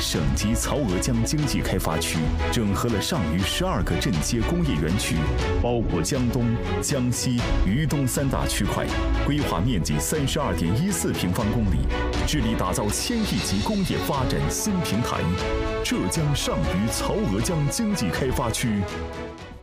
省级曹娥江经济开发区整合了上虞12个镇街工业园区，包括江东、江西、渝东3大区块，规划面积32.14平方公里，致力打造1000亿级工业发展新平台。浙江上虞曹娥江经济开发区